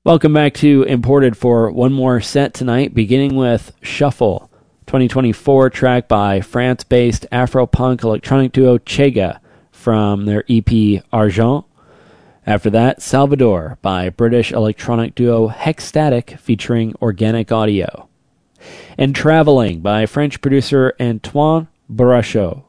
Welcome back to Imported for one more set tonight, beginning with Shuffle, 2024 track by France-based Afro-punk electronic duo Chega from their EP Argent. After that, Salvador by British electronic duo Hexstatic featuring Organic Audio. And Traveling by French producer Antoine Bourachot